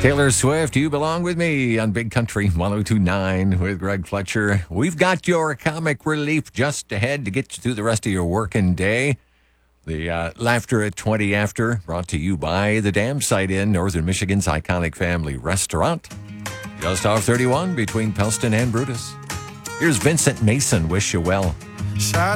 Taylor Swift, You Belong With Me on Big Country 102.9 with Greg Fletcher. We've got your comic relief just ahead to get you through the rest of your working day. The Laughter at 20 After, brought to you by the Dam Site Inn, Northern Michigan's iconic family restaurant. Just off 31 between Pelston and Brutus. Here's Vincent Mason, Wish You Well.